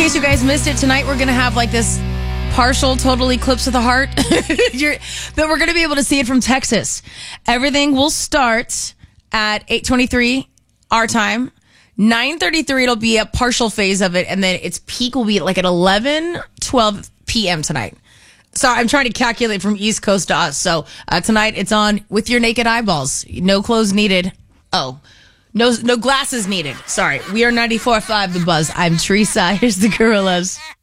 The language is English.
case you guys missed it, tonight we're going to have like this partial total eclipse of the heart. But we're going to be able to see it from Texas. Everything will start at 8:23 our time. 9:33 it'll be a partial phase of it, and then its peak will be like at 11:12 p.m. tonight. So I'm trying to calculate from East Coast to us. So tonight it's on with your naked eyeballs. No clothes needed. Oh, no glasses needed. Sorry. We are 94.5 The Buzz. I'm Teresa. Here's the Gorillas.